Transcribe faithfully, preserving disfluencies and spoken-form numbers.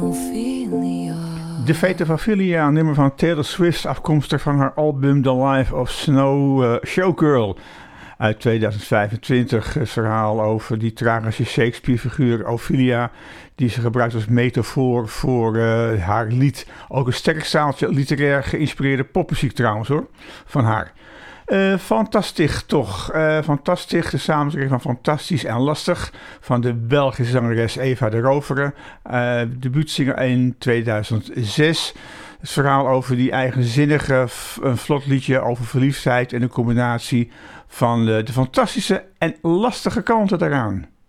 Ophelia. De Fate of Ophelia, een nummer van Taylor Swift, afkomstig van haar album The Life of Snow uh, Showgirl uit tweeduizend vijfentwintig. Het verhaal over die tragische Shakespeare-figuur Ophelia, die ze gebruikt als metafoor voor uh, haar lied. Ook een sterk staaltje literair geïnspireerde popmuziek trouwens hoor, van haar. Uh, fantastisch toch. Uh, fantastisch, de samenstelling van Fantastisch en Lastig van de Belgische zangeres Eva de Rovere. Uh, debuutzinger in tweeduizend zes. Het verhaal over die eigenzinnige, een vlot liedje over verliefdheid en de combinatie van de, de fantastische en lastige kanten daaraan.